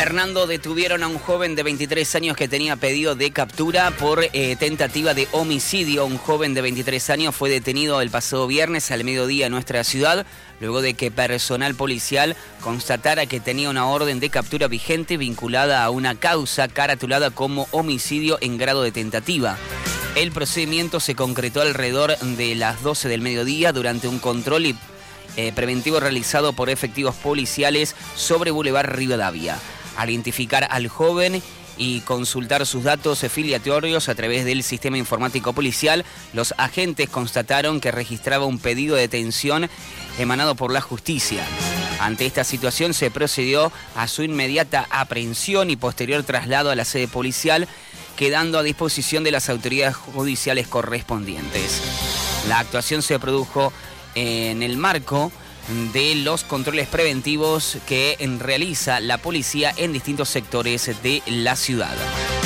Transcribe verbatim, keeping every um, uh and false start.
Hernando, detuvieron a un joven de veintitrés años que tenía pedido de captura por eh, tentativa de homicidio. Un joven de veintitrés años fue detenido el pasado viernes al mediodía en nuestra ciudad, luego de que personal policial constatara que tenía una orden de captura vigente vinculada a una causa caratulada como homicidio en grado de tentativa. El procedimiento se concretó alrededor de las doce del mediodía durante un control y, eh, preventivo realizado por efectivos policiales sobre Boulevard Rivadavia. Al identificar al joven y consultar sus datos filiatorios a través del sistema informático policial, los agentes constataron que registraba un pedido de detención emanado por la justicia. Ante esta situación se procedió a su inmediata aprehensión y posterior traslado a la sede policial, quedando a disposición de las autoridades judiciales correspondientes. La actuación se produjo en el marco de los controles preventivos que realiza la policía en distintos sectores de la ciudad.